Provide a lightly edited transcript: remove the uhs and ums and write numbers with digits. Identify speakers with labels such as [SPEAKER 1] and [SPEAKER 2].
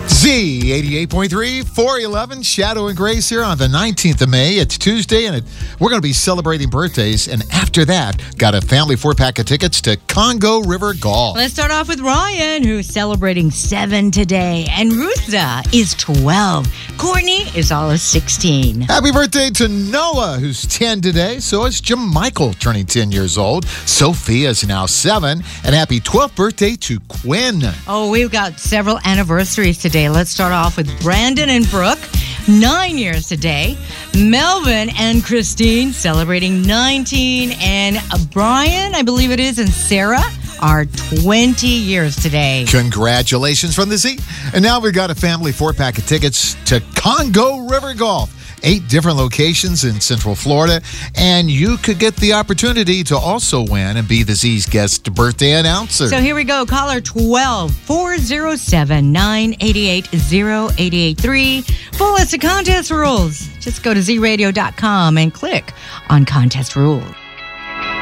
[SPEAKER 1] Z88.3, 411, Shadow and Grace here on the 19th of May. It's Tuesday, and we're going to be celebrating birthdays. And after that, got a family 4-pack of tickets to Congo River Golf.
[SPEAKER 2] Let's start off with Ryan, who's celebrating 7 today. And Rutha is 12. Courtney is all of 16.
[SPEAKER 1] Happy birthday to Noah, who's 10 today. So is Jamichael, turning 10 years old. Sophia is now 7. And happy 12th birthday to Quinn.
[SPEAKER 2] Oh, we've got several anniversaries today. Let's start off with Brandon and Brooke, 9 years today. Melvin and Christine celebrating 19. And Brian, I believe it is, and Sarah are 20 years today.
[SPEAKER 1] Congratulations from the Z. And now we've got a family 4-pack of tickets to Congo River Golf. 8 different locations in Central Florida, and you could get the opportunity to also win and be the Z's guest birthday announcer.
[SPEAKER 2] So here we go. Caller 12-407-988-0883. Full list of contest rules. Just go to zradio.com and click on contest rules.